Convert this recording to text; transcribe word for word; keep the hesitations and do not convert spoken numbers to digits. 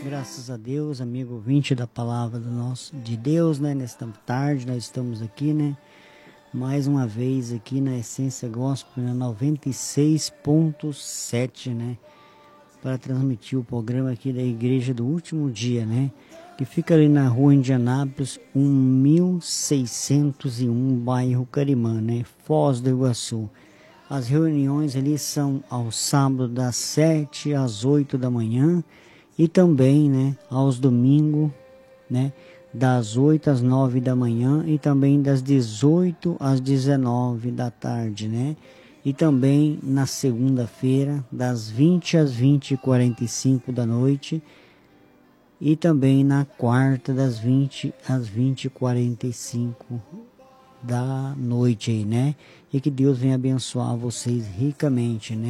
Graças a Deus, amigo ouvinte da palavra do nosso, de Deus, né? Nesta tarde nós estamos aqui, né? Mais uma vez aqui na Essência Gospel, né? noventa e seis ponto sete, né? Para transmitir o programa aqui da Igreja do Último Dia, né? Que fica ali na rua Indianápolis, mil seiscentos e um, bairro Carimã, né? Foz do Iguaçu. As reuniões ali são aos sábados das sete às oito da manhã e também, né, aos domingos, né, das oito às nove da manhã e também das dezoito às dezenove da tarde, né? E também na segunda-feira, das vinte às vinte e quarenta e cinco da noite e também na quarta, das vinte às vinte e quarenta e cinco da noite aí, né? E que Deus venha abençoar vocês ricamente, né?